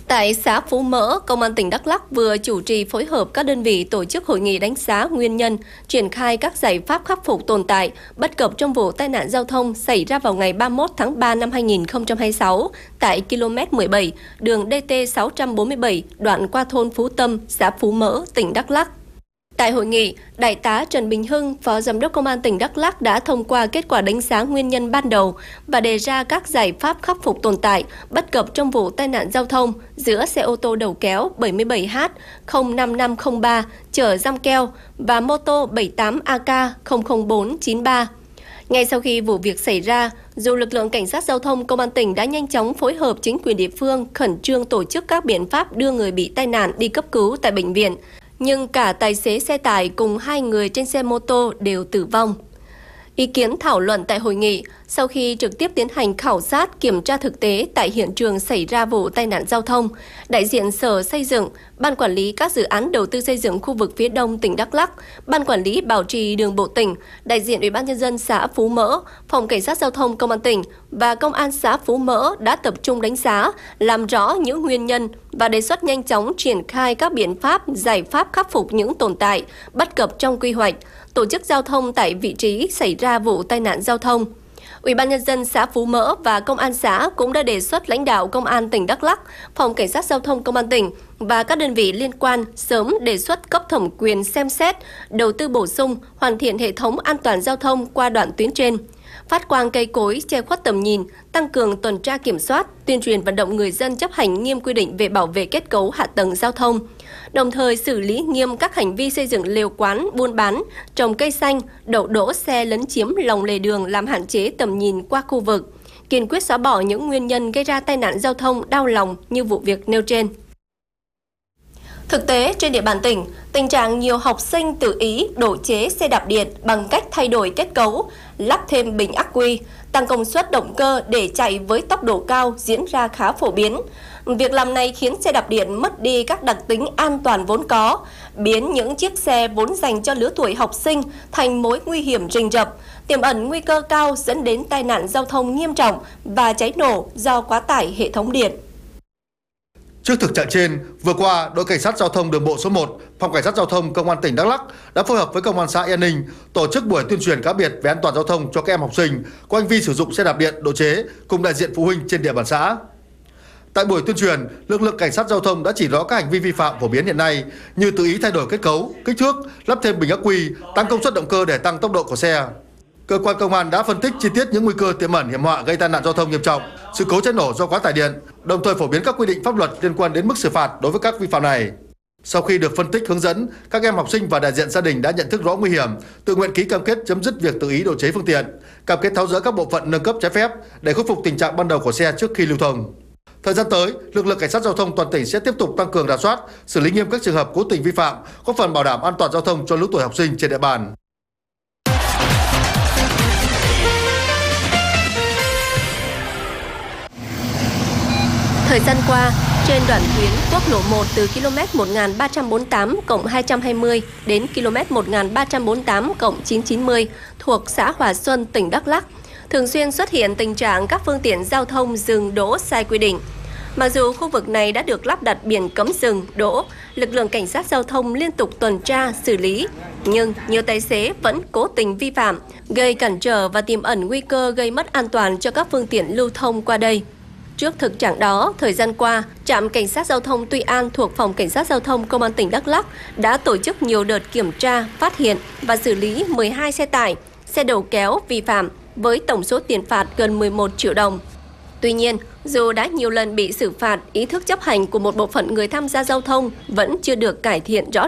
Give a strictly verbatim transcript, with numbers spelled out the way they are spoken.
Tại xã Phú Mỡ, Công an tỉnh Đắk Lắk vừa chủ trì phối hợp các đơn vị tổ chức hội nghị đánh giá nguyên nhân, triển khai các giải pháp khắc phục tồn tại, bất cập trong vụ tai nạn giao thông xảy ra vào ngày ba mươi mốt tháng ba năm hai nghìn không trăm hai mươi sáu tại ki lô mét mười bảy, đường D T sáu trăm bốn mươi bảy, đoạn qua thôn Phú Tâm, xã Phú Mỡ, tỉnh Đắk Lắk. Tại hội nghị, Đại tá Trần Bình Hưng, Phó Giám đốc Công an tỉnh Đắk Lắk đã thông qua kết quả đánh giá nguyên nhân ban đầu và đề ra các giải pháp khắc phục tồn tại, bất cập trong vụ tai nạn giao thông giữa xe ô tô đầu kéo bảy mươi bảy H không năm năm không ba chở giam keo và mô tô bảy mươi tám A K không không bốn chín ba. Ngay sau khi vụ việc xảy ra, dù lực lượng cảnh sát giao thông Công an tỉnh đã nhanh chóng phối hợp chính quyền địa phương khẩn trương tổ chức các biện pháp đưa người bị tai nạn đi cấp cứu tại bệnh viện, nhưng cả tài xế xe tải cùng hai người trên xe mô tô đều tử vong. Ý kiến thảo luận tại hội nghị, sau khi trực tiếp tiến hành khảo sát kiểm tra thực tế tại hiện trường xảy ra vụ tai nạn giao thông, đại diện Sở Xây dựng, Ban Quản lý các dự án đầu tư xây dựng khu vực phía Đông tỉnh Đắk Lắk, Ban Quản lý Bảo trì Đường bộ tỉnh, đại diện Ủy ban nhân dân xã Phú Mỡ, Phòng Cảnh sát giao thông Công an tỉnh và Công an xã Phú Mỡ đã tập trung đánh giá, làm rõ những nguyên nhân và đề xuất nhanh chóng triển khai các biện pháp, giải pháp khắc phục những tồn tại, bất cập trong quy hoạch, tổ chức giao thông tại vị trí xảy ra vụ tai nạn giao thông. Ủy ban nhân dân xã Phú Mỡ và Công an xã cũng đã đề xuất lãnh đạo Công an tỉnh Đắk Lắk, Phòng Cảnh sát giao thông Công an tỉnh và các đơn vị liên quan sớm đề xuất cấp thẩm quyền xem xét, đầu tư bổ sung, hoàn thiện hệ thống an toàn giao thông qua đoạn tuyến trên, phát quang cây cối che khuất tầm nhìn, tăng cường tuần tra kiểm soát, tuyên truyền vận động người dân chấp hành nghiêm quy định về bảo vệ kết cấu hạ tầng giao thông, đồng thời xử lý nghiêm các hành vi xây dựng lều quán, buôn bán, trồng cây xanh, đậu đỗ xe lấn chiếm lòng lề đường làm hạn chế tầm nhìn qua khu vực, kiên quyết xóa bỏ những nguyên nhân gây ra tai nạn giao thông đau lòng như vụ việc nêu trên. Thực tế, trên địa bàn tỉnh, tình trạng nhiều học sinh tự ý độ chế xe đạp điện bằng cách thay đổi kết cấu, lắp thêm bình ắc quy, tăng công suất động cơ để chạy với tốc độ cao diễn ra khá phổ biến. Việc làm này khiến xe đạp điện mất đi các đặc tính an toàn vốn có, biến những chiếc xe vốn dành cho lứa tuổi học sinh thành mối nguy hiểm rình rập, tiềm ẩn nguy cơ cao dẫn đến tai nạn giao thông nghiêm trọng và cháy nổ do quá tải hệ thống điện. Trước thực trạng trên, vừa qua, đội cảnh sát giao thông đường bộ số một, Phòng Cảnh sát giao thông Công an tỉnh Đắk Lắk đã phối hợp với Công an xã Yên Ninh tổ chức buổi tuyên truyền cá biệt về an toàn giao thông cho các em học sinh có hành vi sử dụng xe đạp điện độ chế cùng đại diện phụ huynh trên địa bàn xã. Tại buổi tuyên truyền, lực lượng cảnh sát giao thông đã chỉ rõ các hành vi vi phạm phổ biến hiện nay như tự ý thay đổi kết cấu, kích thước, lắp thêm bình ắc quy, tăng công suất động cơ để tăng tốc độ của xe. Cơ quan công an đã phân tích chi tiết những nguy cơ tiềm ẩn hiểm họa gây tai nạn giao thông nghiêm trọng, sự cố cháy nổ do quá tải điện, đồng thời phổ biến các quy định pháp luật liên quan đến mức xử phạt đối với các vi phạm này. Sau khi được phân tích hướng dẫn, các em học sinh và đại diện gia đình đã nhận thức rõ nguy hiểm, tự nguyện ký cam kết chấm dứt việc tự ý độ chế phương tiện, cam kết tháo dỡ các bộ phận nâng cấp trái phép để khôi phục tình trạng ban đầu của xe trước khi lưu thông. Thời gian tới, lực lượng cảnh sát giao thông toàn tỉnh sẽ tiếp tục tăng cường rà soát, xử lý nghiêm các trường hợp cố tình vi phạm, góp phần bảo đảm an toàn giao thông cho lứa tuổi học sinh trên địa bàn. Thời gian qua, trên đoạn tuyến quốc lộ một từ km một nghìn ba trăm bốn mươi tám cộng hai trăm hai mươi đến km một nghìn ba trăm bốn mươi tám cộng chín trăm chín mươi thuộc xã Hòa Xuân, tỉnh Đắk Lắk, thường xuyên xuất hiện tình trạng các phương tiện giao thông dừng đỗ sai quy định. Mặc dù khu vực này đã được lắp đặt biển cấm dừng, đỗ, lực lượng cảnh sát giao thông liên tục tuần tra, xử lý, nhưng nhiều tài xế vẫn cố tình vi phạm, gây cản trở và tiềm ẩn nguy cơ gây mất an toàn cho các phương tiện lưu thông qua đây. Trước thực trạng đó, thời gian qua, trạm Cảnh sát giao thông Tuy An thuộc Phòng Cảnh sát giao thông Công an tỉnh Đắk Lắk đã tổ chức nhiều đợt kiểm tra, phát hiện và xử lý mười hai xe tải, xe đầu kéo vi phạm với tổng số tiền phạt gần mười một triệu đồng. Tuy nhiên, dù đã nhiều lần bị xử phạt, ý thức chấp hành của một bộ phận người tham gia giao thông vẫn chưa được cải thiện rõ